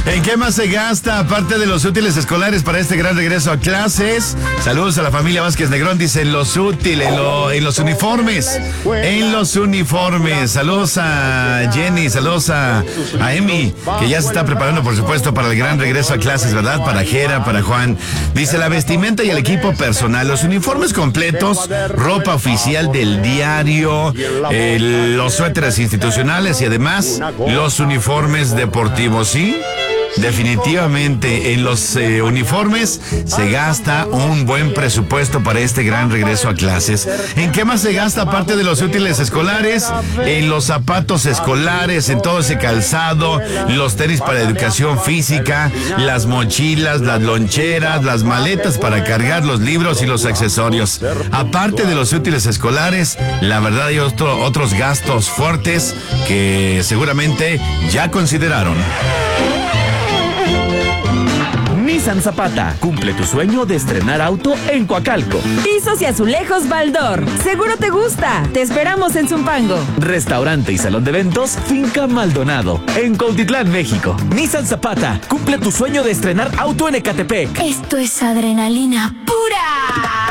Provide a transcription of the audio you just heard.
¿En qué más se gasta, aparte de los útiles escolares para este gran regreso a clases? Saludos a la familia Vázquez Negrón, dice en los útiles, en los uniformes. En los uniformes. Saludos a Jenny, saludos a Emi, que ya se está preparando, por supuesto, para el gran regreso a clases, ¿verdad? Para Jera, para Juan. Dice la vestimenta y el equipo personal, los uniformes completos, ropa oficial del diario, los suéteres institucionales y además los uniformes deportivos, ¿sí? Definitivamente en los uniformes se gasta un buen presupuesto para este gran regreso a clases. ¿En qué más se gasta aparte de los útiles escolares? En los zapatos escolares, en todo ese calzado, los tenis para educación física, las mochilas, las loncheras, las maletas para cargar los libros y los accesorios. Aparte de los útiles escolares, la verdad hay otros gastos fuertes que seguramente ya consideraron. Nissan Zapata, cumple tu sueño de estrenar auto en Coacalco. Pisos y azulejos Baldor, seguro te gusta. Te esperamos en Zumpango. Restaurante y salón de eventos Finca Maldonado, en Cuautitlán, México. Nissan Zapata, cumple tu sueño de estrenar auto en Ecatepec. Esto es adrenalina pura.